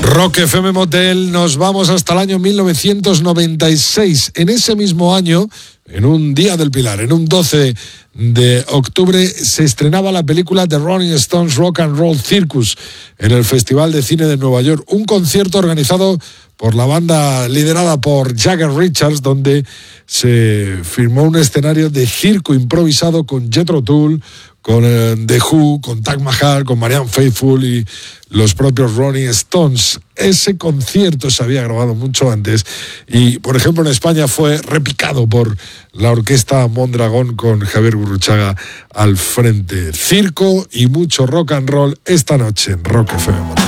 Rock FM Motel, nos vamos hasta el año 1996. En ese mismo año, en un día del Pilar, en un 12 de octubre, se estrenaba la película The Rolling Stones Rock and Roll Circus en el Festival de Cine de Nueva York. Un concierto organizado por la banda liderada por Jagger Richards, donde se firmó un escenario de circo improvisado con Jethro Tull, con The Who, con Taj Mahal, con Marianne Faithfull y los propios Rolling Stones. Ese concierto se había grabado mucho antes y, por ejemplo, en España fue replicado por la orquesta Mondragón con Javier Gurruchaga al frente. Circo y mucho rock and roll esta noche en Rock FM.